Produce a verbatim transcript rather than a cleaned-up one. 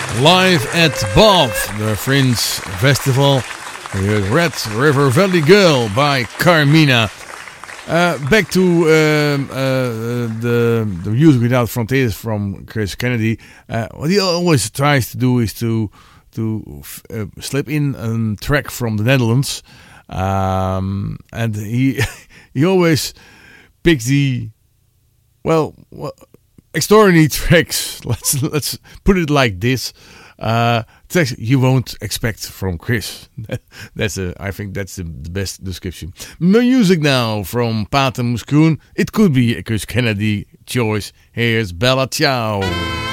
Live at Bath, the Fringe Festival. Red River Valley Girl by Carmina. Uh, back to um, uh, the, the Music Without Frontiers from Chris Kennedy. Uh, what he always tries to do is to to uh, slip in a track from the Netherlands, um, and he he always picks the well, well extraordinary tracks. Let's let's put it like this. Uh, tracks you won't expect from Chris. That's a, I think that's the, the best description. Music now from Pater Moeskroen. It could be a Chris Kennedy choice. Here's Bella Ciao.